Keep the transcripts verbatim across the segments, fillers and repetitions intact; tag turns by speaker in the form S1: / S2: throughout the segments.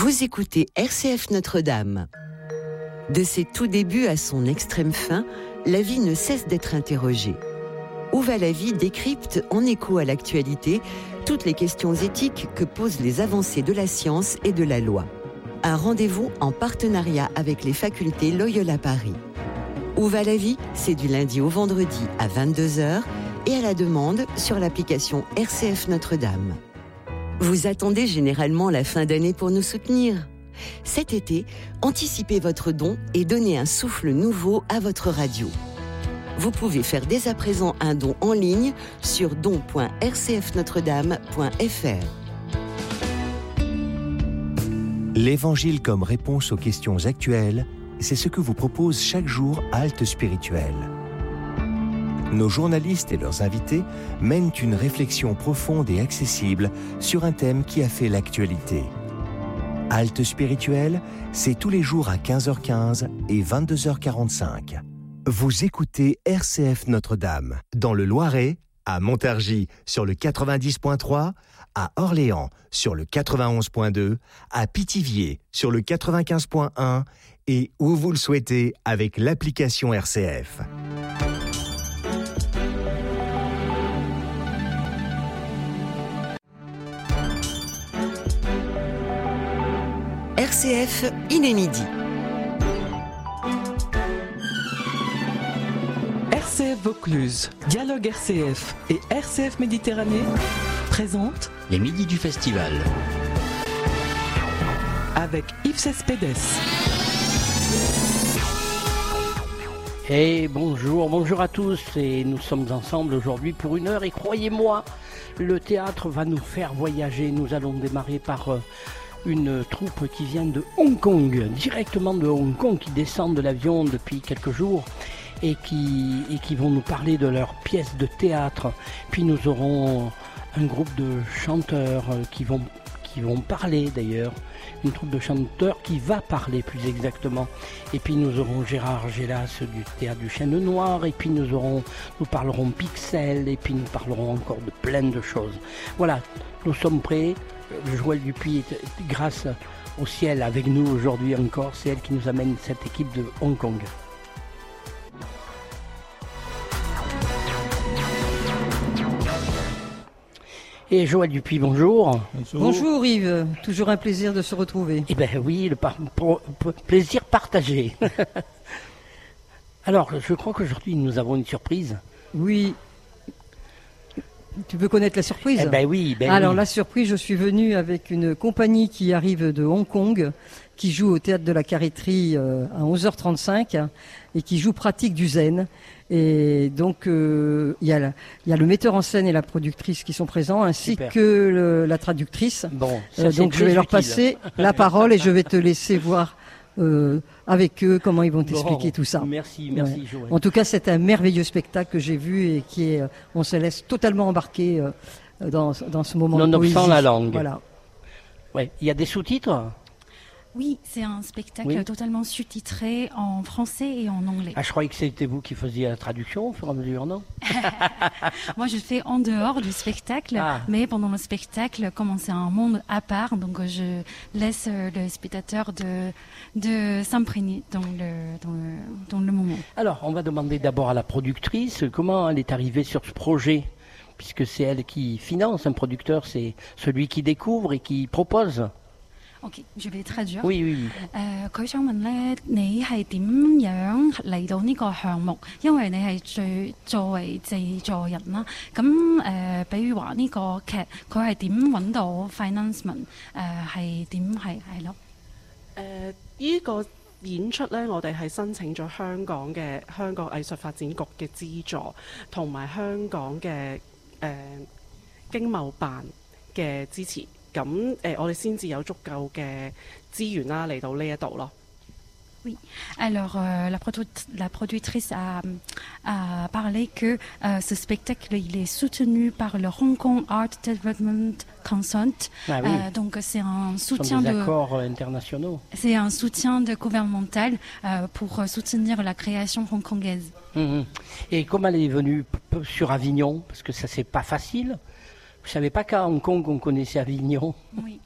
S1: Vous écoutez R C F Notre-Dame. De ses tout débuts à son extrême fin, la vie ne cesse d'être interrogée. Où va la vie décrypte, en écho à l'actualité, toutes les questions éthiques que posent les avancées de la science et de la loi. Un rendez-vous en partenariat avec les facultés Loyola Paris. Où va la vie, c'est du lundi au vendredi à vingt-deux heures et à la demande sur l'application R C F Notre-Dame. Vous attendez généralement la fin d'année pour nous soutenir. Cet été, anticipez votre don et donnez un souffle nouveau à votre radio. Vous pouvez faire dès à présent un don en ligne sur don point r c f notre dame point f r.
S2: L'Évangile comme réponse aux questions actuelles, c'est ce que vous propose chaque jour Halte Spirituelle. Nos journalistes et leurs invités mènent une réflexion profonde et accessible sur un thème qui a fait l'actualité. Halte Spirituelle, c'est tous les jours à quinze heures quinze et vingt-deux heures quarante-cinq. Vous écoutez R C F Notre-Dame, dans le Loiret, à Montargis sur le quatre-vingt-dix point trois, à Orléans sur le quatre-vingt-onze point deux, à Pithiviers sur le quatre-vingt-quinze point un et où vous le souhaitez avec l'application R C F.
S1: R C F, il est midi.
S3: R C F Vaucluse, Dialogue R C F et R C F Méditerranée présentent
S4: les midis du festival
S3: avec Yves Cespedes.
S5: Et bonjour, bonjour à tous, et nous sommes ensemble aujourd'hui pour une heure et croyez-moi, le théâtre va nous faire voyager. Nous allons démarrer par euh, une troupe qui vient de Hong Kong, directement de Hong Kong, qui descend de l'avion depuis quelques jours et qui, et qui vont nous parler de leurs pièces de théâtre. Puis nous aurons un groupe de chanteurs qui vont, qui vont parler d'ailleurs, une troupe de chanteurs qui va parler plus exactement. Et puis nous aurons Gérard Gélas du théâtre du Chêne Noir, et puis nous aurons, nous parlerons Pixel, et puis nous parlerons encore de plein de choses. Voilà, nous sommes prêts. Joël Dupuis est grâce au ciel avec nous aujourd'hui encore, c'est elle qui nous amène cette équipe de Hong Kong. Et Joël Dupuis, bonjour.
S6: Bonjour. Bonjour Yves, toujours un plaisir de se retrouver.
S5: Eh bien oui, le par- pour, pour, plaisir partagé. Alors, je crois qu'aujourd'hui nous avons une surprise.
S6: Oui. Tu veux connaître la surprise ?
S5: Eh ben oui. Ben
S6: Alors
S5: oui.
S6: La surprise, je suis venue avec une compagnie qui arrive de Hong Kong, qui joue au Théâtre de la Carré-Terie euh, à onze heures trente-cinq et qui joue Pratique du Zen. Et donc, euh, il y a la, il y a le metteur en scène et la productrice qui sont présents, ainsi
S5: Super.
S6: que le, la traductrice.
S5: Bon, ça,
S6: Euh,
S5: c'est
S6: donc, je
S5: très
S6: vais leur
S5: utile.
S6: passer la parole et je vais te laisser voir euh, avec eux comment ils vont t'expliquer
S5: Bon,
S6: tout ça.
S5: Merci, merci
S6: Ouais.
S5: Joël.
S6: En tout cas, c'est un merveilleux spectacle que j'ai vu et qui est, euh, on se laisse totalement embarquer euh, dans, dans ce moment de
S5: Nonobstant
S6: poésie.
S5: la langue.
S6: Voilà.
S5: Ouais. Il y a des sous-titres ?
S7: Oui, c'est un spectacle
S5: Oui.
S7: totalement sous-titré en français et en anglais.
S5: Ah, je croyais que c'était vous qui faisiez la traduction au fur et à mesure, non ?
S7: Moi, je fais en dehors du spectacle,
S5: Ah.
S7: mais pendant le spectacle, comme c'est un monde à part, donc euh, je laisse euh, le spectateur de, de s'imprégner dans le, dans, le, dans le moment.
S5: Alors, on va demander d'abord à la productrice comment elle est arrivée sur ce projet, puisque c'est elle qui finance. Un producteur, c'est celui qui découvre et qui propose.
S7: Ok, je vais traduire.
S5: Oui, oui, oui.
S7: 誒佢想問咧，你係點樣嚟到呢個項目？因為你係最作為製作人啦，咁誒、呃，比如話呢個劇，佢係點揾到 financement？ 誒係點係係咯？
S8: 誒依個演出咧，我哋係申請咗香港嘅香港藝術發展局嘅資助，同埋香港嘅誒、呃、經貿辦嘅支持。咁誒、呃，我哋先至有足夠嘅資源啦，嚟到呢一度咯。
S7: Oui, alors euh, la, produ- la productrice a, a parlé que euh, ce spectacle il est soutenu par le Hong Kong Art Development Consent.
S5: Ah oui.
S7: Euh, donc c'est un
S5: Ce sont
S7: soutien
S5: des
S7: de
S5: accords euh, internationaux.
S7: c'est un soutien de gouvernemental euh, pour euh, soutenir la création hongkongaise.
S5: Mmh. Et comment elle est venue p- p- sur Avignon? Parce que ça c'est pas facile. Vous savez pas qu'à Hong Kong on connaissait Avignon.
S7: Oui.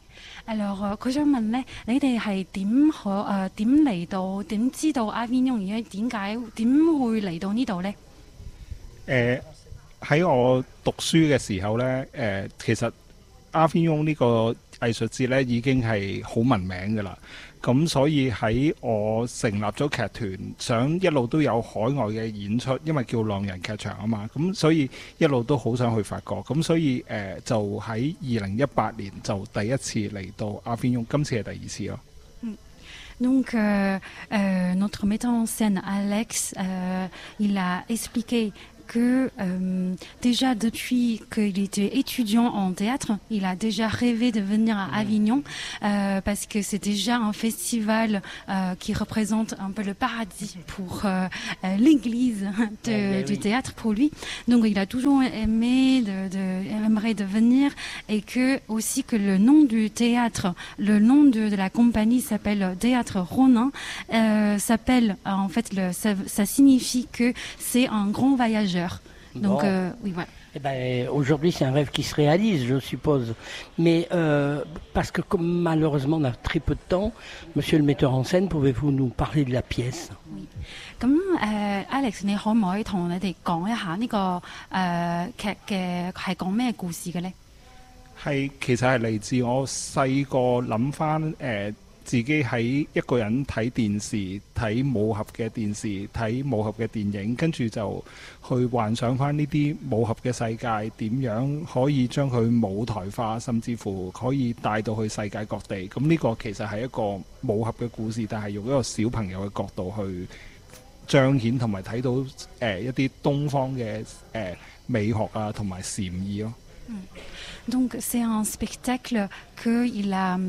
S7: Alors，佢想問咧，你哋係點可誒點嚟到點知道阿 Avignon 而家點解點會嚟到呢度咧？
S4: 誒喺我讀書嘅時候咧，誒、呃、其實 Avignon 呢個藝術節咧已經係好聞名㗎啦。咁所以喺我成立咗劇團，想一路都有海外嘅演出，因為叫浪人劇場啊嘛。咁所以一路都好想去法國。咁所以誒、呃、就喺二零一八年就第一次嚟到 Avignon， 今次係第二次咯。
S7: 嗯。Donc, euh, euh, notre metteur en scène, Alex, euh, il a expliqué que euh, déjà depuis qu'il était étudiant en théâtre, il a déjà rêvé de venir à Avignon euh, parce que c'est déjà un festival euh, qui représente un peu le paradis pour euh, euh, l'église de, ouais, du oui. théâtre pour lui. Donc il a toujours aimé de, de, aimerait de venir et que aussi que le nom du théâtre, le nom de, de la compagnie s'appelle Théâtre Ronin, euh, s'appelle en fait le, ça, ça signifie que c'est un grand voyageur. Donc, bon. euh, oui, voilà.
S5: Eh ben, aujourd'hui, c'est un rêve qui se réalise, je suppose. Mais euh, parce que comme malheureusement on a très peu de temps, monsieur le metteur en scène, pouvez-vous nous parler de la pièce?
S7: Oui. 咁誒 Alex， 你可唔可以同你哋講一下呢、這個誒、呃、劇嘅係講咩故事嘅咧？
S4: 係其實係嚟自我細個諗翻誒。自己喺一個人睇電視、睇武俠嘅電視、睇武俠嘅電影，跟住就去幻想翻呢啲武俠嘅世界點樣可以將佢舞台化，甚至乎可以帶到去世界各地。咁呢個其實係一個武俠嘅故事，但係用一個小朋友嘅角度去彰顯同埋睇到誒、呃、一啲東方嘅誒、呃、美學啊同埋禪意咯。
S7: 嗯 Donc c'est un spectacle qu'il a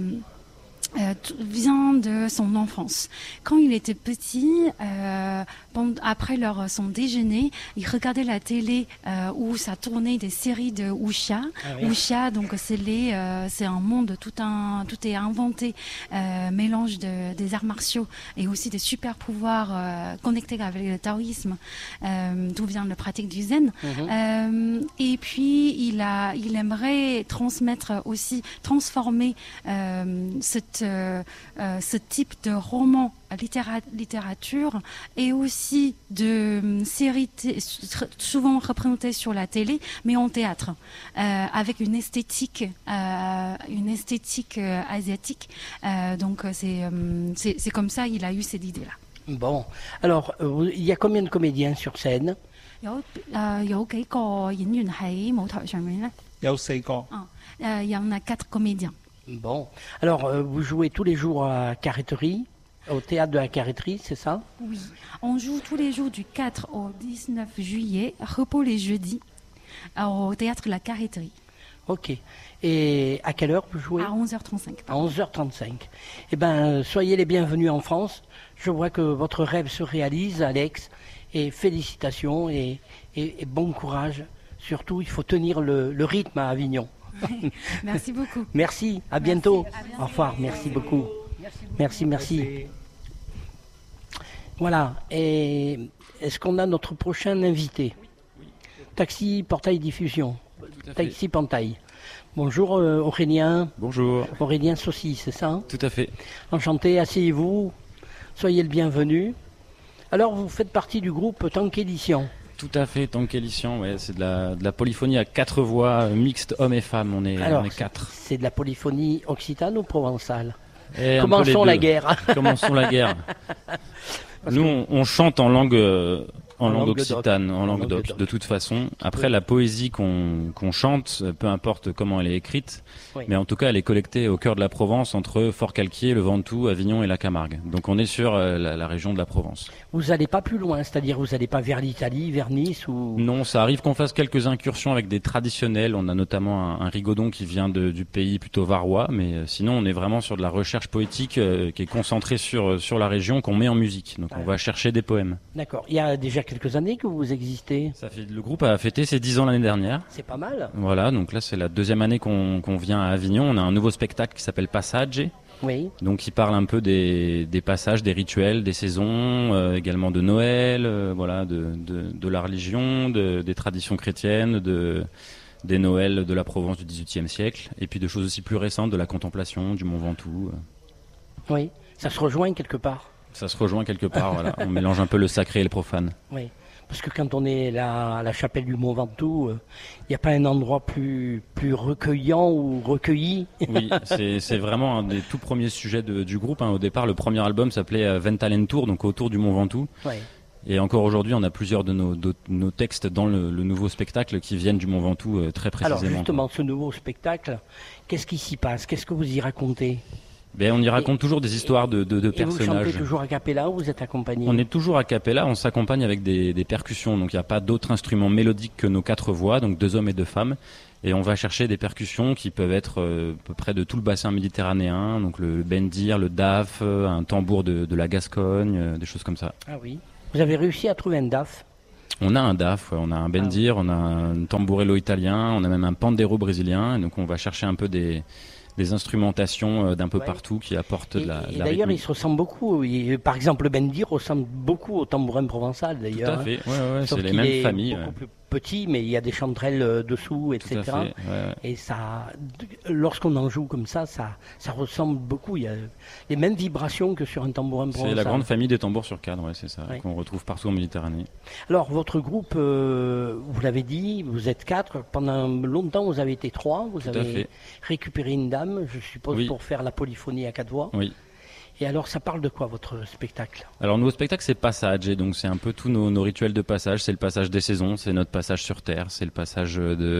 S7: Euh, vient de son enfance. Quand il était petit, euh, après leur, son déjeuner, il regardait la télé euh, où ça tournait des séries de wuxia. Ah oui. Wuxia, donc c'est les, euh, c'est un monde tout un, tout est inventé, euh, mélange de, des arts martiaux et aussi des super pouvoirs euh, connectés avec le taoïsme, euh, d'où vient la pratique du zen. Mm-hmm. Euh, et puis il a, il aimerait transmettre aussi, transformer euh, cette Euh, euh, ce type de roman littéra- littérature et aussi de euh, séries t- souvent représentées sur la télé mais en théâtre euh, avec une esthétique euh, une esthétique euh, asiatique euh, donc c'est, euh, c'est, c'est comme ça il a eu cette idée là.
S5: Bon, alors euh, il y a combien de comédiens sur scène?
S7: 有誒有幾個演員喺舞台上面咧？
S4: 有四個。
S7: 啊誒有那 quatre comédiens.
S5: Bon, alors euh, vous jouez tous les jours à Carré-Terie, au théâtre de la Carré-Terie, c'est ça?
S7: Oui, on joue tous les jours du quatre au dix-neuf juillet, repos les jeudis, au théâtre de la Carré-Terie.
S5: Ok, et à quelle heure vous jouez?
S7: À onze heures trente-cinq.
S5: À onze heures trente-cinq. Eh bien, soyez les bienvenus en France. Je vois que votre rêve se réalise, Alex, et félicitations et, et, et bon courage. Surtout, il faut tenir le, le rythme à Avignon.
S7: Merci beaucoup.
S5: Merci, à bientôt. Merci, à bientôt. Au revoir, merci beaucoup. Merci, merci. merci. Voilà, et est-ce qu'on a notre prochain invité? Taxi Portail Diffusion. Taxi Portail. Bonjour euh, Aurélien.
S9: Bonjour.
S5: Aurélien Saucy, c'est ça hein?
S9: Tout à fait.
S5: Enchanté, asseyez-vous. Soyez le bienvenu. Alors, vous faites partie du groupe Tank Édition.
S9: Tout à fait, Tank Édition, ouais, c'est de la, de la polyphonie à quatre voix, euh, mixte hommes et femmes, on est,
S5: Alors,
S9: on est quatre.
S5: C'est de la polyphonie occitane ou provençale?
S9: Et
S5: Commençons la guerre.
S9: Commençons la guerre. Nous, on, on chante en langue, euh, en, en langue, langue occitane, en langue d'oc, de toute façon. Après, oui. La poésie qu'on, qu'on chante, peu importe comment elle est écrite, oui. Mais en tout cas, elle est collectée au cœur de la Provence, entre Fort-Calquier, le Ventoux, Avignon et la Camargue. Donc, on est sur euh, la, la région de la Provence.
S5: Vous n'allez pas plus loin, c'est-à-dire vous n'allez pas vers l'Italie, vers Nice ou...
S9: Non, ça arrive qu'on fasse quelques incursions avec des traditionnels. On a notamment un, un rigodon qui vient de, du pays plutôt varois, mais euh, sinon, on est vraiment sur de la recherche poétique euh, qui est concentrée sur, sur la région, qu'on met en musique. Donc, ah. on va chercher des poèmes.
S5: D'accord. Il y a déjà quelques années que vous existez.
S9: Ça fait, le groupe a fêté ses dix ans l'année dernière.
S5: C'est pas mal.
S9: Voilà, donc là, c'est la deuxième année qu'on, qu'on vient à Avignon. On a un nouveau spectacle qui s'appelle Passage.
S5: Oui.
S9: Donc, il parle un peu des, des passages, des rituels, des saisons, euh, également de Noël, euh, voilà, de, de, de la religion, de, des traditions chrétiennes, de, des Noëls de la Provence du dix-huitième siècle, et puis de choses aussi plus récentes, de la contemplation, du Mont Ventoux.
S5: Oui, ça se rejoint quelque part.
S9: Ça se rejoint quelque part, voilà. On mélange un peu le sacré et le profane.
S5: Oui, parce que quand on est là, à la chapelle du Mont Ventoux, il euh, n'y a pas un endroit plus, plus recueillant ou recueilli.
S9: Oui, c'est, c'est vraiment un des tout premiers sujets de, du groupe. Hein. Au départ, le premier album s'appelait euh, Ventalentour, donc autour du Mont Ventoux.
S5: Oui.
S9: Et encore aujourd'hui, on a plusieurs de nos, de, nos textes dans le, le nouveau spectacle qui viennent du Mont Ventoux euh, très précisément.
S5: Alors justement, ce nouveau spectacle, qu'est-ce qui s'y passe? Qu'est-ce que vous y racontez?
S9: Ben, on y raconte et, toujours des histoires de, de, de
S5: et
S9: personnages.
S5: Vous chantez toujours a cappella ou vous êtes accompagné?
S9: On est toujours a cappella, on s'accompagne avec des, des percussions. Donc il n'y a pas d'autres instruments mélodiques que nos quatre voix, donc deux hommes et deux femmes. Et on va chercher des percussions qui peuvent être euh, à peu près de tout le bassin méditerranéen, donc le bendir, le daf, un tambour de, de la Gascogne, euh, des choses comme ça.
S5: Ah oui. Vous avez réussi à trouver un daf?
S9: On a un daf, ouais, on a un bendir, ah oui. On a un tambourello italien, on a même un pandero brésilien. Et donc on va chercher un peu des... des instrumentations d'un peu ouais. partout qui apportent
S5: et,
S9: de la,
S5: et
S9: de la
S5: d'ailleurs,
S9: rythmique.
S5: il se ressemble beaucoup. Il, par exemple, le bendir ressemble beaucoup au tambourin provençal, d'ailleurs.
S9: Tout à fait, ouais, ouais,
S5: Sauf
S9: c'est les
S5: qu'il
S9: mêmes
S5: est
S9: familles.
S5: Beaucoup
S9: ouais.
S5: plus petit, mais il y a des chanterelles euh, dessous, et cetera.
S9: Tout à fait, ouais, ouais.
S5: Et ça, lorsqu'on en joue comme ça, ça, ça ressemble beaucoup. Il y a les mêmes vibrations que sur un tambourin provençal.
S9: C'est la grande famille des tambours sur cadre, ouais, c'est ça,
S5: ouais.
S9: qu'on retrouve partout en Méditerranée.
S5: Alors, votre groupe, euh, vous l'avez dit, vous êtes quatre. Pendant longtemps, vous avez été trois. Vous
S9: Tout
S5: avez récupéré une dame, je suppose,
S9: oui.
S5: pour faire la polyphonie à quatre voix.
S9: Oui.
S5: Et alors, ça parle de quoi, votre spectacle?
S9: Alors, nos spectacles, c'est passage, et donc c'est un peu tous nos, nos rituels de passage. C'est le passage des saisons, c'est notre passage sur Terre, c'est le passage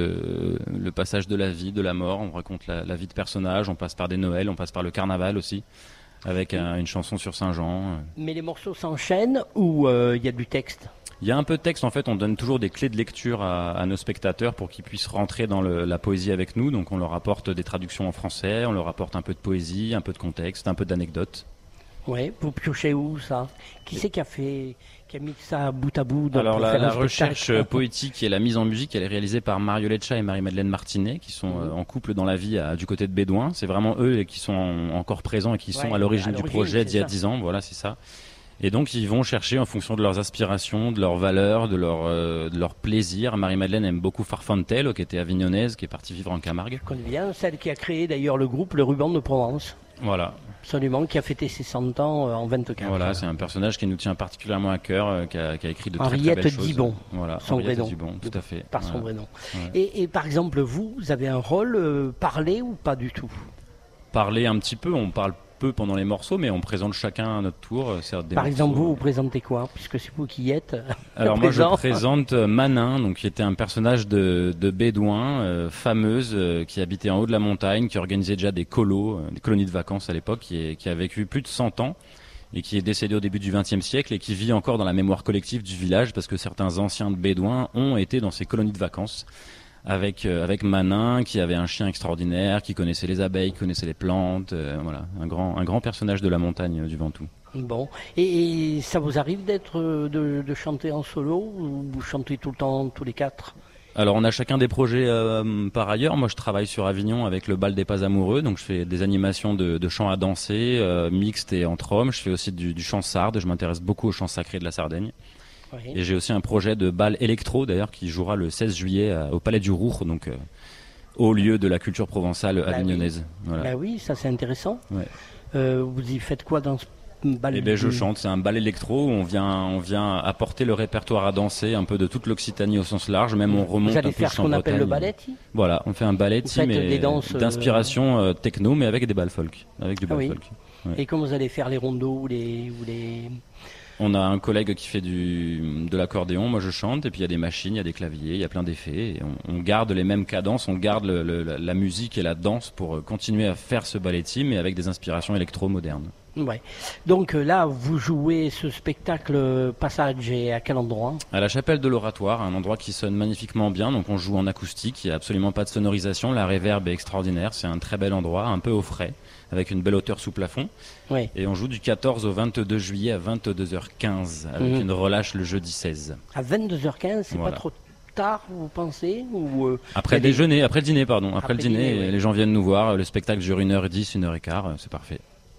S9: de, le passage de la vie, de la mort. On raconte la, la vie de personnages, on passe par des Noëls, on passe par le carnaval aussi, avec un, une chanson sur Saint-Jean.
S5: Mais les morceaux s'enchaînent ou il euh, y a du texte?
S9: Il y a un peu de texte, en fait, on donne toujours des clés de lecture à, à nos spectateurs pour qu'ils puissent rentrer dans le, la poésie avec nous. Donc on leur apporte des traductions en français, on leur apporte un peu de poésie, un peu de contexte, un peu d'anecdotes.
S5: Oui, vous piochez où ça? Qui c'est qui a fait, qui a mis ça bout à bout dans
S9: Alors la, la recherche
S5: spectacle
S9: poétique et la mise en musique, elle est réalisée par Mario Leccia et Marie-Madeleine Martinet, qui sont mmh. euh, en couple dans la vie à, du côté de Bédouin. C'est vraiment eux qui sont en, encore présents et qui ouais, sont à l'origine du projet d'il y a dix ans. Voilà, c'est ça. Et donc ils vont chercher en fonction de leurs aspirations, de leurs valeurs, de leur euh, de leur plaisir. Marie-Madeleine aime beaucoup Farfantello, qui était avignonnaise, qui est partie vivre en Camargue.
S5: Je connais bien celle qui a créé d'ailleurs le groupe Le Ruban de Provence.
S9: Voilà.
S5: Absolument, qui a fêté ses cent ans euh, en vingt-quatre.
S9: Voilà, c'est un personnage qui nous tient particulièrement à cœur, euh, qui, a, qui a écrit de
S5: Henriette
S9: très, très belles
S5: Dibon,
S9: choses. Voilà,
S5: son
S9: Henriette
S5: vrai nom.
S9: Dibon, tout à fait.
S5: Par
S9: voilà.
S5: son vrai nom.
S9: Ouais.
S5: Et, et par exemple, vous, vous avez un rôle euh, parlé ou pas du tout?
S9: Parler un petit peu, on parle peu pendant les morceaux, mais on présente chacun à notre tour. Des
S5: Par
S9: morceaux.
S5: exemple, vous, vous présentez quoi? Puisque c'est vous qui y êtes.
S9: Alors moi, je présente Manin, donc qui était un personnage de, de bédouin, euh, fameuse, euh, qui habitait en haut de la montagne, qui organisait déjà des colos, euh, des colonies de vacances à l'époque, qui, est, qui a vécu plus de cent ans et qui est décédé au début du vingtième siècle et qui vit encore dans la mémoire collective du village parce que certains anciens de bédouins ont été dans ces colonies de vacances. Avec, euh, avec Manin, qui avait un chien extraordinaire, qui connaissait les abeilles, qui connaissait les plantes, euh, voilà, un grand, un grand personnage de la montagne euh, du Ventoux.
S5: Bon, et, et ça vous arrive d'être, de, de chanter en solo ou vous chantez tout le temps, tous les quatre?
S9: Alors on a chacun des projets euh, par ailleurs. Moi je travaille sur Avignon avec le Bal des Pas Amoureux, donc je fais des animations de, de chant à danser, euh, mixtes et entre hommes. Je fais aussi du, du chant sarde, je m'intéresse beaucoup au chant sacré de la Sardaigne. Oui. Et j'ai aussi un projet de bal électro d'ailleurs qui jouera le seize juillet à, au Palais du Roure, donc euh, au lieu de la culture provençale bah avignonnaise.
S5: Oui. Voilà. Bah oui, ça c'est intéressant.
S9: Ouais.
S5: Euh, vous y faites quoi dans ce bal?
S9: Eh ben je chante, c'est un bal électro où on vient, on vient apporter le répertoire à danser un peu de toute l'Occitanie au sens large, même on remonte
S5: vous allez
S9: un peu
S5: faire ce qu'on appelle le balletti?
S9: Voilà, on fait un balletti mais d'inspiration euh, techno mais avec des balles folk, avec du bal ah oui. folk.
S5: Ouais. Et comment vous allez faire les rondeaux ou les, ou les...
S9: On a un collègue qui fait du, de l'accordéon, moi je chante, et puis il y a des machines, il y a des claviers, il y a plein d'effets, et on, on garde les mêmes cadences, on garde le, le, la musique et la danse pour continuer à faire ce balletti, mais avec des inspirations électro-modernes.
S5: Ouais. Donc là, vous jouez ce spectacle Passage et à quel endroit? À
S9: la chapelle de l'Oratoire, un endroit qui sonne magnifiquement bien, donc on joue en acoustique, il n'y a absolument pas de sonorisation, la réverb est extraordinaire, c'est un très bel endroit, un peu au frais, avec une belle hauteur sous plafond.
S5: Oui.
S9: Et on joue du quatorze au vingt-deux juillet à vingt-deux heures quinze, avec mmh. une relâche le jeudi seize.
S5: À vingt-deux heures quinze, c'est voilà. Pas trop tard, vous pensez ou euh,
S9: Après le déjeuner, des... après le dîner, pardon. Après, après le dîner, dîner ouais. Les gens viennent nous voir, le spectacle dure une heure dix, une heure quinze, c'est parfait.
S5: Ouais.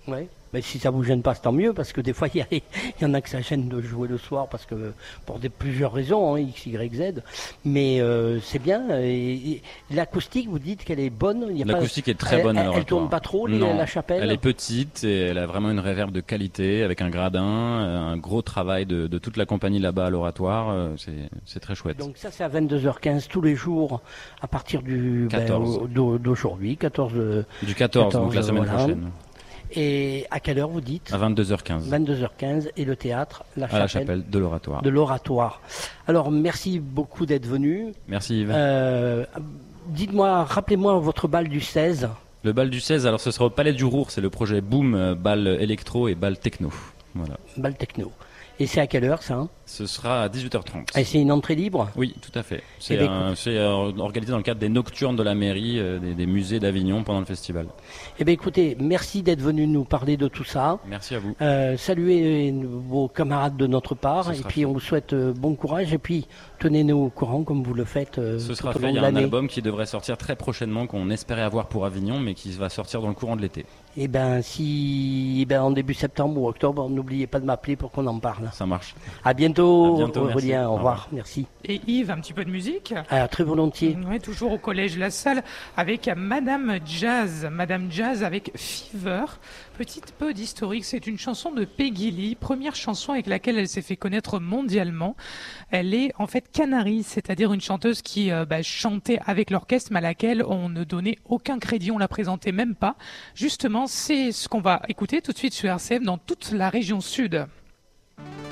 S5: Mais si ça vous gêne pas, c'est tant mieux, parce que des fois, il y, y en a que ça gêne de jouer le soir, parce que pour des, plusieurs raisons, hein, X, Y, Z. Mais euh, c'est bien. Et, et l'acoustique, vous dites qu'elle est bonne.
S9: L'acoustique
S5: pas,
S9: est très
S5: elle,
S9: bonne.
S5: Elle, elle tourne pas trop, les,
S9: non,
S5: la chapelle.
S9: Elle est petite et elle a vraiment une réverb de qualité, avec un gradin, un gros travail de, de toute la compagnie là-bas à l'oratoire. C'est, c'est très chouette.
S5: Donc ça, c'est à vingt-deux heures quinze tous les jours, à partir du
S9: quatorze.
S5: Ben, d'aujourd'hui, quatorze.
S9: Du quatorze, quatorze donc la semaine
S5: voilà.
S9: prochaine.
S5: Et à quelle heure vous dites ?
S9: À vingt-deux heures quinze.
S5: vingt-deux heures quinze et le théâtre, la
S9: à
S5: chapelle,
S9: la chapelle de l'oratoire.
S5: De l'oratoire. Alors merci beaucoup d'être venu.
S9: Merci Yves.
S5: Euh, dites-moi, rappelez-moi votre bal du seize.
S9: Le bal du seize, alors ce sera au Palais du Roure, c'est le projet Boom, bal électro et bal techno. Voilà.
S5: Bal techno. Et c'est à quelle heure ça hein ?
S9: Ce sera à dix-huit heures trente.
S5: Et c'est une entrée libre ?
S9: Oui, tout à fait. C'est,
S5: eh
S9: un, c'est euh, organisé dans le cadre des nocturnes de la mairie, euh, des, des musées d'Avignon pendant le festival.
S5: Eh bien écoutez, merci d'être venu nous parler de tout ça.
S9: Merci à vous.
S5: Euh, saluez vos camarades de notre part
S9: Ce
S5: et puis
S9: fait.
S5: on vous souhaite euh, bon courage et puis tenez-nous au courant comme vous le faites euh,
S9: Ce
S5: tout
S9: sera
S5: au
S9: fait,
S5: long
S9: il y
S5: de
S9: a un
S5: l'année.
S9: album qui devrait sortir très prochainement, qu'on espérait avoir pour Avignon, mais qui va sortir dans le courant de l'été.
S5: Eh bien si eh ben, en début septembre ou octobre, n'oubliez pas de m'appeler pour qu'on en parle.
S9: Ça marche.
S5: À bientôt,
S9: à bientôt
S5: Aurélien, au revoir.
S9: Au revoir.
S5: Merci.
S10: Et Yves, un petit peu de musique ?
S5: Ah, très volontiers.
S10: Oui, toujours au collège La Salle avec Madame Jazz. Madame Jazz avec Fever. Petit peu d'historique, c'est une chanson de Peggy Lee, première chanson avec laquelle elle s'est fait connaître mondialement. Elle est en fait canarise, c'est-à-dire une chanteuse qui euh, bah, chantait avec l'orchestre, mais à laquelle on ne donnait aucun crédit, on la présentait même pas. Justement, c'est ce qu'on va écouter tout de suite sur R C F dans toute la région sud.